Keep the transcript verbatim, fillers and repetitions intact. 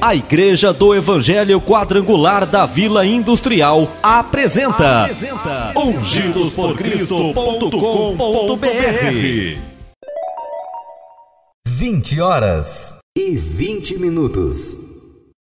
A Igreja do Evangelho Quadrangular da Vila Industrial apresenta, apresenta ungidos por cristo ponto com ponto br. vinte horas e vinte minutos.